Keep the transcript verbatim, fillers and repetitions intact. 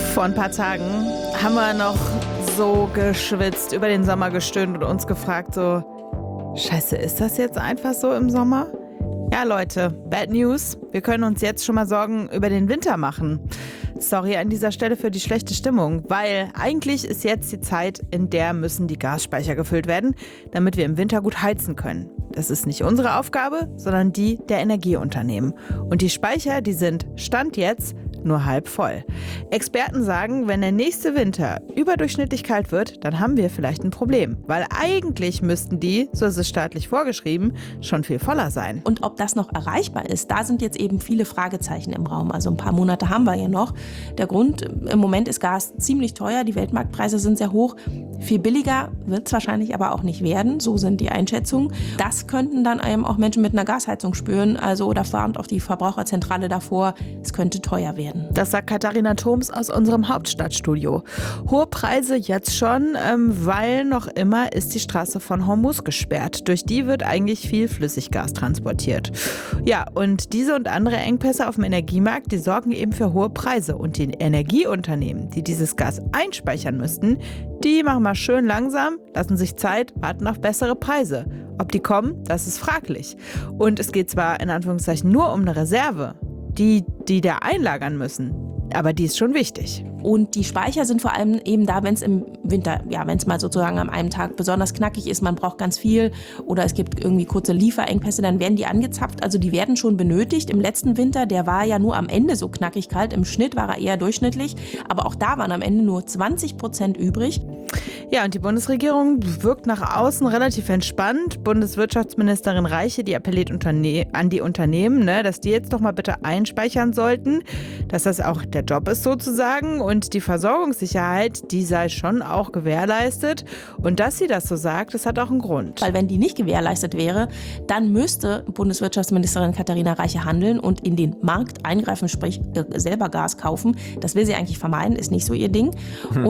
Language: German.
Vor ein paar Tagen haben wir noch so geschwitzt, über den Sommer gestöhnt und uns gefragt so, Scheiße, ist das jetzt einfach so im Sommer? Ja, Leute, Bad News. Wir können uns jetzt schon mal Sorgen über den Winter machen. Sorry an dieser Stelle für die schlechte Stimmung, weil eigentlich ist jetzt die Zeit, in der müssen die Gasspeicher gefüllt werden, damit wir im Winter gut heizen können. Das ist nicht unsere Aufgabe, sondern die der Energieunternehmen. Und die Speicher, die sind Stand jetzt nur halb voll. Experten sagen, wenn der nächste Winter überdurchschnittlich kalt wird, dann haben wir vielleicht ein Problem. Weil eigentlich müssten die, so ist es staatlich vorgeschrieben, schon viel voller sein. Und ob das noch erreichbar ist, da sind jetzt eben viele Fragezeichen im Raum. Also ein paar Monate haben wir ja noch. Der Grund, im Moment ist Gas ziemlich teuer, die Weltmarktpreise sind sehr hoch. Viel billiger wird es wahrscheinlich aber auch nicht werden, so sind die Einschätzungen. Das könnten dann eben auch Menschen mit einer Gasheizung spüren. Also da warnt auch die Verbraucherzentrale davor, es könnte teuer werden. Das sagt Katharina Thoms aus unserem Hauptstadtstudio. Hohe Preise jetzt schon, ähm, weil noch immer ist die Straße von Hormuz gesperrt. Durch die wird eigentlich viel Flüssiggas transportiert. Ja, und diese und andere Engpässe auf dem Energiemarkt, die sorgen eben für hohe Preise. Und die Energieunternehmen, die dieses Gas einspeichern müssten, die machen mal schön langsam, lassen sich Zeit, warten auf bessere Preise. Ob die kommen, das ist fraglich. Und es geht zwar in Anführungszeichen nur um eine Reserve, die die da einlagern müssen. Aber die ist schon wichtig. Und die Speicher sind vor allem eben da, wenn es im Winter, ja, wenn es mal sozusagen an einem Tag besonders knackig ist, man braucht ganz viel oder es gibt irgendwie kurze Lieferengpässe, dann werden die angezapft. Also die werden schon benötigt. Im letzten Winter, der war ja nur am Ende so knackig kalt. Im Schnitt war er eher durchschnittlich. Aber auch da waren am Ende nur zwanzig Prozent übrig. Ja, und die Bundesregierung wirkt nach außen relativ entspannt. Bundeswirtschaftsministerin Reiche, die appelliert Unterne- an die Unternehmen, ne, dass die jetzt doch mal bitte einspeichern sollten, dass das auch der Job ist sozusagen und die Versorgungssicherheit, die sei schon auch gewährleistet. Und dass sie das so sagt, das hat auch einen Grund. Weil wenn die nicht gewährleistet wäre, dann müsste Bundeswirtschaftsministerin Katharina Reiche handeln und in den Markt eingreifen, sprich äh, selber Gas kaufen. Das will sie eigentlich vermeiden, ist nicht so ihr Ding. Hm.